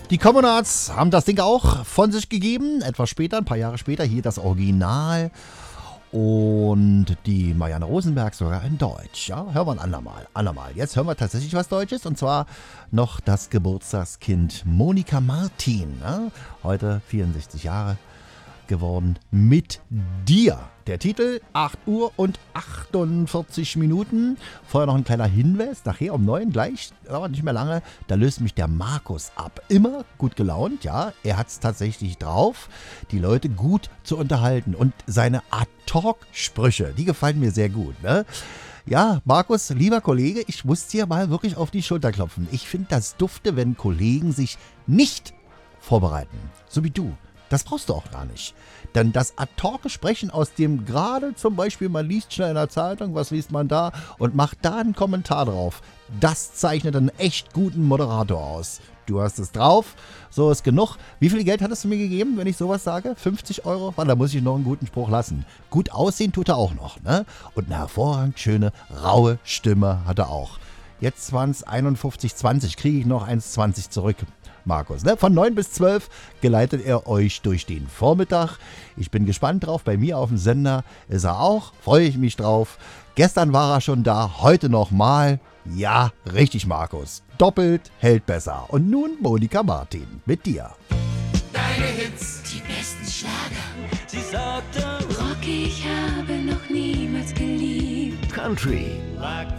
Die Communards haben das Ding auch von sich gegeben. Etwas später, ein paar Jahre später, hier das Original. Und die Marianne Rosenberg sogar in Deutsch. Ja, hören wir ein andermal. Jetzt hören wir tatsächlich was Deutsches. Und zwar noch das Geburtstagskind Monika Martin. Ja, heute 64 Jahre geworden. Mit dir. Der Titel 8 Uhr und 48 Minuten. Vorher noch ein kleiner Hinweis. Nachher um 9 gleich, aber nicht mehr lange, da löst mich der Markus ab. Immer gut gelaunt, ja. Er hat es tatsächlich drauf, die Leute gut zu unterhalten. Und seine Ad-Talk-Sprüche, die gefallen mir sehr gut, ne? Ja, Markus, lieber Kollege, ich muss dir mal wirklich auf die Schulter klopfen. Ich finde das dufte, wenn Kollegen sich nicht vorbereiten. So wie du. Das brauchst du auch gar nicht. Denn das Ad-Hoc-Sprechen aus dem gerade zum Beispiel, man liest schnell in der Zeitung, was liest man da und macht da einen Kommentar drauf. Das zeichnet einen echt guten Moderator aus. Du hast es drauf, so ist genug. Wie viel Geld hattest du mir gegeben, wenn ich sowas sage? 50 Euro? Da muss ich noch einen guten Spruch lassen. Gut aussehen tut er auch noch, ne? Und eine hervorragend schöne, raue Stimme hat er auch. Jetzt waren es 51,20, kriege ich noch 1,20 zurück. Markus, ne? Von 9 bis 12 geleitet er euch durch den Vormittag. Ich bin gespannt drauf. Bei mir auf dem Sender ist er auch. Freue ich mich drauf. Gestern war er schon da, heute nochmal. Ja, richtig, Markus. Doppelt hält besser. Und nun Monika Martin mit dir. Deine Hits, Die besten Schlager. sie sagte, Rocky, ich habe noch niemals geliebt. Country, lag